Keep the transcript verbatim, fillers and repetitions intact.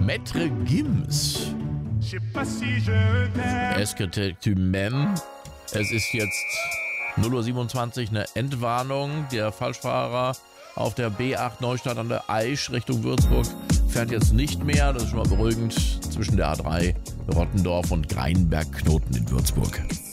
Maître Gims. Est-ce que tu m'aimes? Es ist jetzt null Uhr siebenundzwanzig, eine Entwarnung. Der Falschfahrer auf der B acht Neustadt an der Aisch Richtung Würzburg fährt jetzt nicht mehr. Das ist schon mal beruhigend zwischen der A drei Rottendorf und Greinberg-Knoten in Würzburg.